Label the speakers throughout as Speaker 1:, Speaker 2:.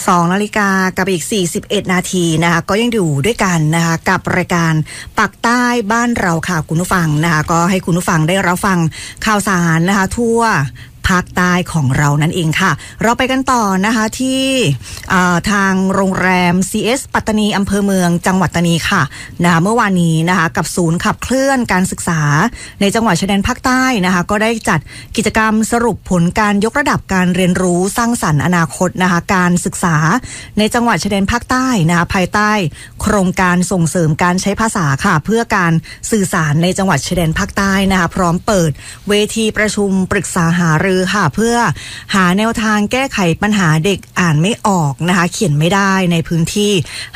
Speaker 1: 2 นาฬิกากับอีก41 นาทีนะคะก็ยังอยู่ด้วยกันนะคะกับรายการปักใต้บ้านเราค่ะคุณผู้ฟังนะคะก็ให้คุณผู้ฟังได้รับฟังข่าวสารนะคะทั่วภาคใต้ของเรานั่นเองค่ะเราไปกันต่อนะคะที่ทางโรงแรม CS ปัตตานีอำเภอเมืองจังหวัดปัตตานีค่ะนะคะเมื่อวานนี้นะคะกับศูนย์ขับเคลื่อนการศึกษาในจังหวัดชายแดนภาคใต้นะคะก็ได้จัดกิจกรรมสรุปผลการยกระดับการเรียนรู้สร้างสรรค์อนาคตนะคะการศึกษาในจังหวัดชายแดนภาคใต้นะคะภายใต้โครงการส่งเสริมการใช้ภาษาค่ะเพื่อการสื่อสารในจังหวัดชายแดนภาคใต้นะคะพร้อมเปิดเวทีประชุมปรึกษาหารือค่ะเพื่อหาแนวทางแก้ไขปัญหาเด็กอ่านไม่ออกนะคะเขียนไม่ได้ในพื้นที่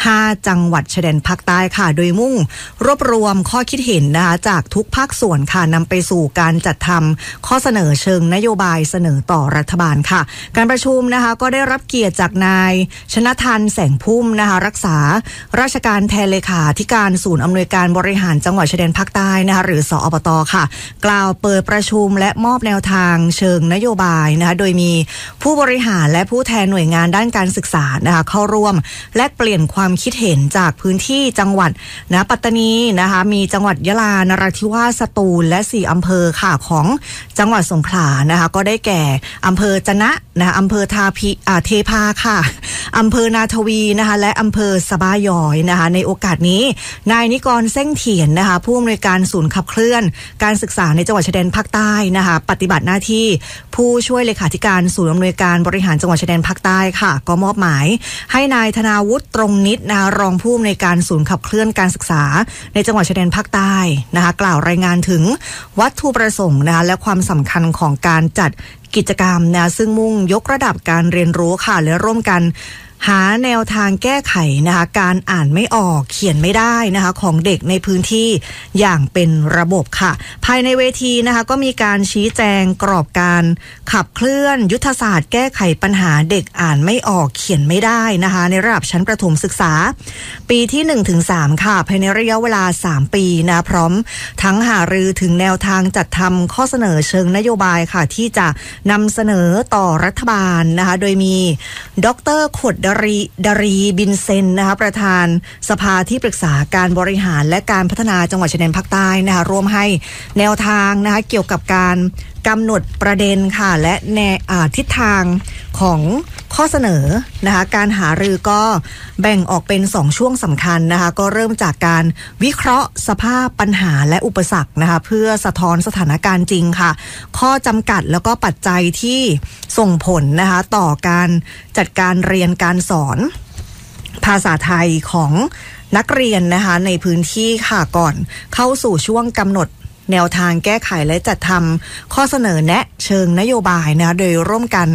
Speaker 1: 5จังหวัดชายแดนภาคใต้ค่ะโดยมุ่งรวบรวมข้อคิดเห็นนะคะจากทุกภาคส่วนค่ะนำไปสู่การจัดทำข้อเสนอเชิงนโยบายเสนอต่อรัฐบาลค่ะการประชุมนะคะก็ได้รับเกียรติจากนายชนทันแสงพุ่มนะคะรักษาราชการแทนเลขาธิการศูนย์อำนวยการบริหารจังหวัดชายแดนภาคใต้นะคะหรือสอบต.ค่ะกล่าวเปิดประชุมและมอบแนวทางเชิงนโยบายนะคะโดยมีผู้บริหารและผู้แทนหน่วยงานด้านการศึกษานะคะเข้าร่วมแลกเปลี่ยนความคิดเห็นจากพื้นที่จังหวัดนะปัตตานีนะคะมีจังหวัดยะลานราธิวาสสตูลและ4อำเภอค่ะของจังหวัดสงขลานะคะก็ได้แก่อำเภอจะนะนะคะอำเภอเทพาค่ะอำเภอนาทวีนะคะและอำเภอสะบ้ายอยนะคะในโอกาสนี้นายนิกรเส้งเถียนนะคะผู้อำนวยการศูนย์ขับเคลื่อนการศึกษาในจังหวัดชายแดนภาคใต้นะคะปฏิบัติหน้าที่ผู้ช่วยเลขาธิการศูนย์อำนวยการบริหารจังหวัดชายแดนภาคใต้ค่ะก็มอบหมายให้นายธนาวุฒิตรงนิดนะคะรองผู้อำนวยการศูนย์ขับเคลื่อนการศึกษาในจังหวัดชายแดนภาคใต้นะคะกล่าวรายงานถึงวัตถุประสงค์นะคะและความสำคัญของการจัดกิจกรรมนะซึ่งมุ่งยกระดับการเรียนรู้ค่ะและร่วมกันหาแนวทางแก้ไขนะคะการอ่านไม่ออกเขียนไม่ได้นะคะของเด็กในพื้นที่อย่างเป็นระบบค่ะภายในเวทีนะคะก็มีการชี้แจงกรอบการขับเคลื่อนยุทธศาสตร์แก้ไขปัญหาเด็กอ่านไม่ออกเขียนไม่ได้นะคะในระดับชั้นประถมศึกษาปีที่ 1-3 ค่ะภายในระยะเวลา3ปีนะพร้อมทั้งหารือถึงแนวทางจัดทำข้อเสนอเชิงนโยบายค่ะที่จะนำเสนอต่อรัฐบาลนะคะโดยมีดร.ขดดารีบินเซนนะคะประธานสภาที่ปรึกษาการบริหารและการพัฒนาจังหวัดชายแดนภาคใต้นะคะร่วมให้แนวทางนะคะเกี่ยวกับการกำหนดประเด็นค่ะและทิศทางของข้อเสนอนะคะการหารือก็แบ่งออกเป็น2ช่วงสำคัญนะคะก็เริ่มจากการวิเคราะห์สภาพปัญหาและอุปสรรคนะคะเพื่อสะท้อนสถานการณ์จริงค่ะข้อจำกัดแล้วก็ปัจจัยที่ส่งผลนะคะต่อการจัดการเรียนการสอนภาษาไทยของนักเรียนนะคะในพื้นที่ค่ะก่อนเข้าสู่ช่วงกำหนดแนวทางแก้ไขและจัดทำข้อเสนอแนะเชิงนโยบายนะโดยร่วมกัน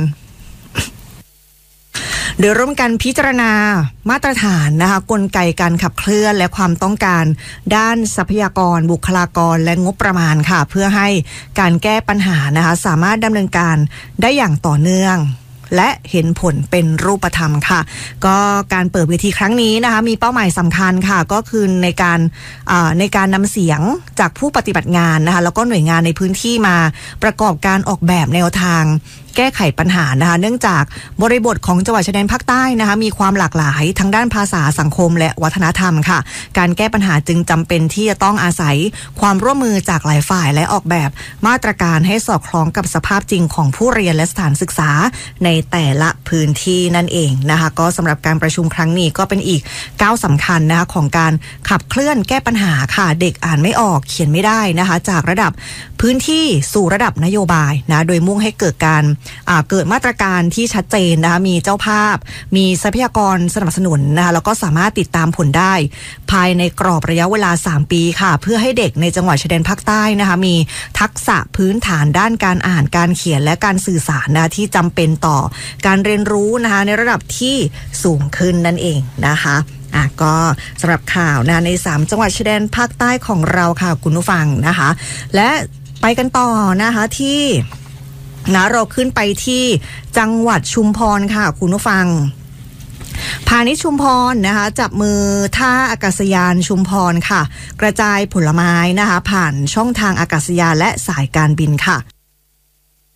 Speaker 1: พิจารณามาตรฐานนะคะกลไกการขับเคลื่อนและความต้องการด้านทรัพยากรบุคลากรและงบประมาณค่ะเพื่อให้การแก้ปัญหานะคะสามารถดำเนินการได้อย่างต่อเนื่องและเห็นผลเป็นรูปธรรมค่ะก็การเปิดเวทีครั้งนี้นะคะมีเป้าหมายสำคัญค่ะก็คือในการนำเสียงจากผู้ปฏิบัติงานนะคะแล้วก็หน่วยงานในพื้นที่มาประกอบการออกแบบแนวทางแก้ไขปัญหานะคะเนื่องจากบริบทของจังหวัดชายแดนภาคใต้นะคะมีความหลากหลายทั้งด้านภาษาสังคมและวัฒนธรรมค่ะการแก้ปัญหาจึงจำเป็นที่จะต้องอาศัยความร่วมมือจากหลายฝ่ายและออกแบบมาตรการให้สอดคล้องกับสภาพจริงของผู้เรียนและสถานศึกษาในแต่ละพื้นที่นั่นเองนะคะก็สำหรับการประชุมครั้งนี้ก็เป็นอีกก้าวสำคัญนะคะของการขับเคลื่อนแก้ปัญหาค่ะเด็กอ่านไม่ออกเขียนไม่ได้นะคะจากระดับพื้นที่สู่ระดับนโยบายนะโดยมุ่งให้เกิดมาตรการที่ชัดเจนนะคะมีเจ้าภาพมีทรัพยากรสนับสนุนนะคะแล้วก็สามารถติดตามผลได้ภายในกรอบระยะเวลา3ปีค่ะเพื่อให้เด็กในจังหวัดชายแดนภาคใต้นะคะมีทักษะพื้นฐานด้านการอ่านการเขียนและการสื่อสารนะที่จำเป็นต่อการเรียนรู้นะคะในระดับที่สูงขึ้นนั่นเองนะคะก็สำหรับข่าวนะใน3จังหวัดชายแดนภาคใต้ของเราค่ะคุณผู้ฟังนะคะและไปกันต่อนะคะที่เราขึ้นไปที่จังหวัดชุมพรค่ะคุณผู้ฟังพาณิชย์ชุมพรนะคะจับมือท่าอากาศยานชุมพรค่ะกระจายผลไม้นะคะผ่านช่องทางอากาศยานและสายการบินค่ะ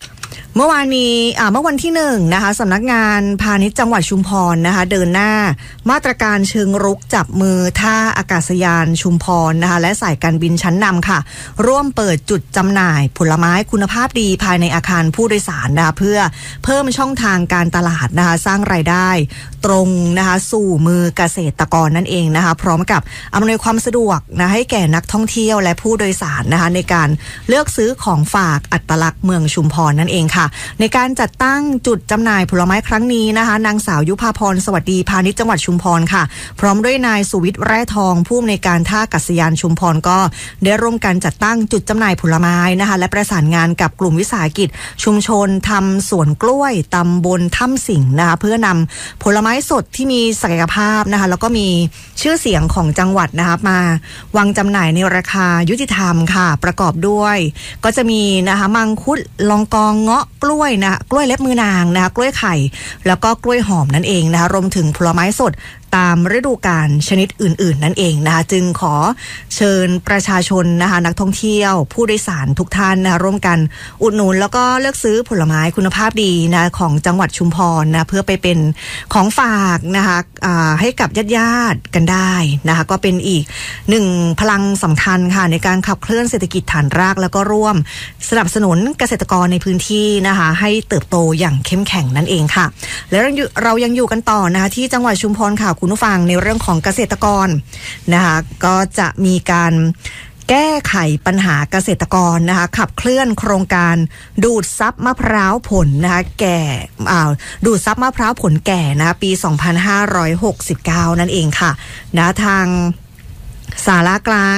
Speaker 1: เมื่อวันที่1นะคะสำนักงานพาณิชย์จังหวัดชุมพรนะคะเดินหน้ามาตรการเชิงรุกจับมือท่าอากาศยานชุมพรนะคะและสายการบินชั้นนำค่ะร่วมเปิดจุดจำหน่ายผลไม้คุณภาพดีภายในอาคารผู้โดยสารนะคะเพื่อเพิ่มช่องทางการตลาดนะคะสร้างรายได้ตรงนะคะสู่มือเกษตรกรนั่นเองนะคะพร้อมกับอำนวยความสะดวกนะให้แก่นักท่องเที่ยวและผู้โดยสารนะคะในการเลือกซื้อของฝากอัตลักษณ์เมืองชุมพรนั่นเองค่ะในการจัดตั้งจุดจำหน่ายผลไม้ครั้งนี้นะคะนางสาวยุภาพรสวัสดีพาณิชย์จังหวัดชุมพรค่ะพร้อมด้วยนายสุวิทย์แร่ทองผู้อำนวยการท่าอากาศยานชุมพรก็ได้ร่วมกันจัดตั้งจุดจำหน่ายผลไม้นะคะและประสานงานกับกลุ่มวิสาหกิจชุมชนทำสวนกล้วยตำบลถ้ำสิงห์นะคะเพื่อนำผลไม้สดที่มีศักยภาพนะคะแล้วก็มีชื่อเสียงของจังหวัดนะคะมาวางจำหน่ายในราคายุติธรรมค่ะประกอบด้วยก็จะมีนะคะมังคุดลองกองเงาะกล้วยนะกล้วยเล็บมือนางนะคะกล้วยไข่แล้วก็กล้วยหอมนั่นเองนะคะรวมถึงผลไม้สดตามฤดูกาลชนิดอื่นๆนั่นเองนะคะจึงขอเชิญประชาชนนะคะนักท่องเที่ยวผู้โดยสารทุกท่านนะร่วมกันอุดหนุนแล้วก็เลือกซื้อผลไม้คุณภาพดีนะของจังหวัดชุมพรนะเพื่อไปเป็นของฝากนะคะให้กับญาติๆกันได้นะคะก็เป็นอีกหนึ่งพลังสำคัญค่ะในการขับเคลื่อนเศรษฐกิจฐานรากแล้วก็ร่วมสนับสนุนเกษตรกรในพื้นที่นะคะให้เติบโตอย่างเข้มแข็งนั่นเองค่ะแล้วเรายังอยู่กันต่อนะคะที่จังหวัดชุมพรค่ะคุณผู้ฟังในเรื่องของเกษตรกรนะคะก็จะมีการแก้ไขปัญหาเกษตรกรนะคะขับเคลื่อนโครงการดูดซับมะพร้าวผลนะคะดูดซับมะพร้าวผลแก่นะคะปี 2569 นั่นเองค่ะนะทางสารากลาง